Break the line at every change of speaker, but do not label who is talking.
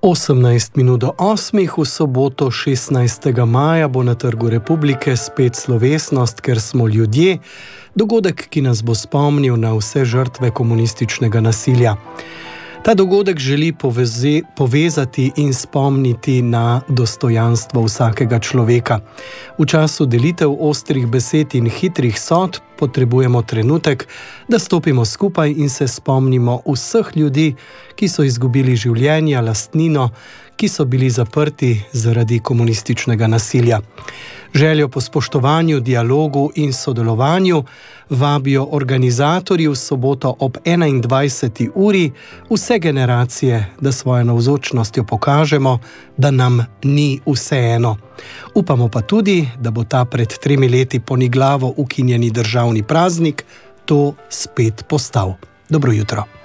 18 minut do 8 v soboto 16. maja bo na Trgu Republike spet slovesnost, ker smo ljudje, dogodek, ki nas bo spomnil na vse žrtve komunističnega nasilja. Ta dogodek želi povezati in spomniti na dostojanstvo vsakega človeka. V času delitev ostrih besed in hitrih sodb potrebujemo trenutek, da stopimo skupaj in se spomnimo vseh ljudi, ki so izgubili življenja, lastnino, ki so bili zaprti zaradi komunističnega nasilja. Željo po spoštovanju, dialogu in sodelovanju vabijo organizatorji v soboto ob 21. uri vse generacije, da svojo navzočnostjo pokažemo, da nam ni vseeno. Upamo pa tudi, da bo ta pred 3 leti poniglavo ukinjeni državni praznik to spet postal. Dobro jutro.